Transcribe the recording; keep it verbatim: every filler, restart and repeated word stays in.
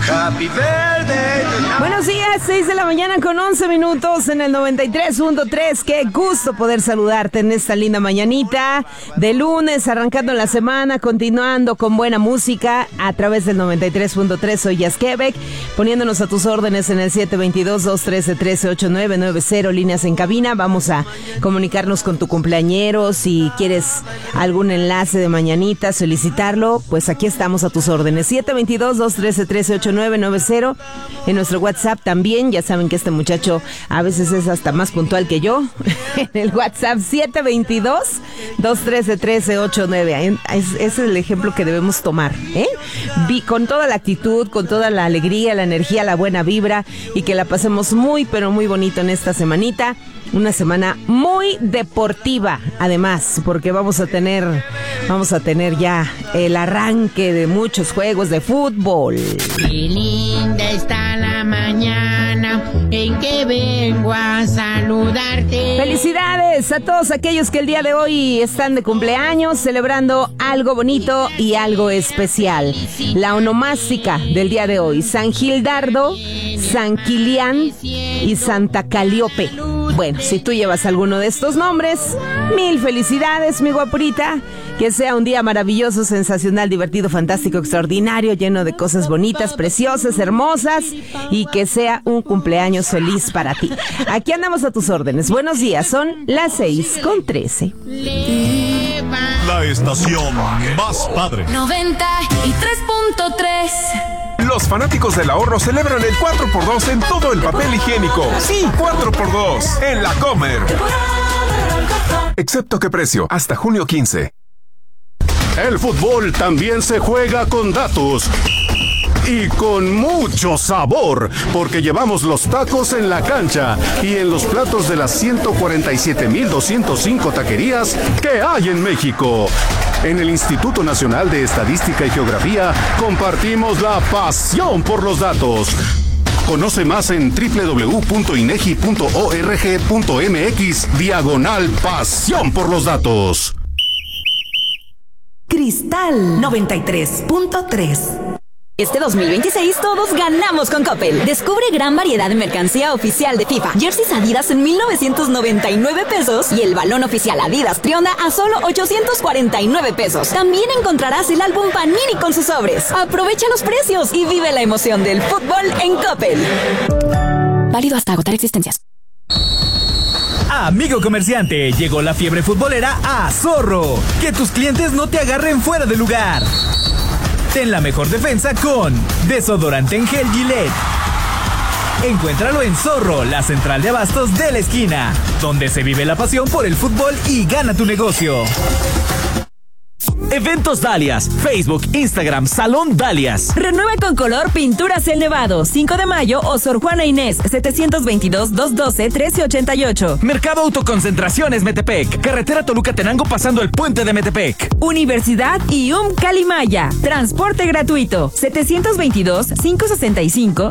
Happy birthday. Buenos días, seis de la mañana con once minutos en el noventa y tres punto tres. Qué gusto poder saludarte en esta linda mañanita de lunes, arrancando la semana, continuando con buena música a través del noventa y tres punto tres. Soy Jazz Quebec, poniéndonos a tus órdenes en el siete dos dos, dos uno tres, uno tres ocho nueve nueve cero, líneas en cabina. Vamos a comunicarnos con tu cumpleañero. Si quieres algún enlace de mañanita, solicitarlo, pues aquí estamos a tus órdenes. siete dos dos, dos uno tres, uno tres ocho nueve nueve cero. En nuestro WhatsApp también, ya saben que este muchacho a veces es hasta más puntual que yo. En el WhatsApp siete dos dos, dos uno tres, uno tres ocho nueve. Es, es el ejemplo que debemos tomar, ¿eh? Vi, con toda la actitud, con toda la alegría, la energía, la buena vibra, y que la pasemos muy, pero muy bonito en esta semanita. Una semana muy deportiva, además, porque vamos a tener, vamos a tener ya el arranque de muchos juegos de fútbol. Qué linda está la mañana en que vengo a saludarte. Felicidades a todos aquellos que el día de hoy están de cumpleaños, celebrando algo bonito y algo especial. La onomástica del día de hoy: San Gildardo, San Kilian y Santa Calíope. Bueno, si tú llevas alguno de estos nombres, mil felicidades, mi guapurita. Que sea un día maravilloso, sensacional, divertido, fantástico, extraordinario, lleno de cosas bonitas, preciosas, hermosas, y que sea un cumpleaños feliz para ti. Aquí andamos a tus órdenes. Buenos días, son las seis con trece. La estación más padre. noventa y tres punto tres. Los fanáticos del ahorro celebran el cuatro por dos en todo el papel higiénico. Sí, cuatro por dos en La Comer. Excepto qué precio, hasta junio quince. El fútbol también se juega con datos. Y con mucho sabor, porque llevamos los tacos en la cancha y en los platos de las ciento cuarenta y siete mil doscientos cinco taquerías que hay en México. En el Instituto Nacional de Estadística y Geografía compartimos la pasión por los datos. Conoce más en doble u doble u doble u punto inegi punto org punto mx diagonal pasión por los datos. Cristal noventa y tres punto tres. Este dos mil veintiséis todos ganamos con Coppel. Descubre gran variedad de mercancía oficial de FIFA. Jerseys Adidas en mil novecientos noventa y nueve pesos y el balón oficial Adidas Trionda a solo ochocientos cuarenta y nueve pesos. También encontrarás el álbum Panini con sus sobres. Aprovecha los precios y vive la emoción del fútbol en Coppel. Válido hasta agotar existencias. Amigo comerciante, llegó la fiebre futbolera a Zorro. Que tus clientes no te agarren fuera de lugar. Ten la mejor defensa con desodorante en gel Gillette. Encuéntralo en Zorro, la central de abastos de la esquina, donde se vive la pasión por el fútbol y gana tu negocio. Eventos Dalias, Facebook, Instagram, Salón Dalias. Renueva con color Pinturas El Nevado, cinco de mayo o Sor Juana Inés, setecientos veintidós, doscientos doce, trece ochenta y ocho. Mercado Autoconcentraciones Metepec, carretera Toluca-Tenango pasando el puente de Metepec. Universidad I U M Calimaya, transporte gratuito, setecientos veintidós, quinientos sesenta y cinco,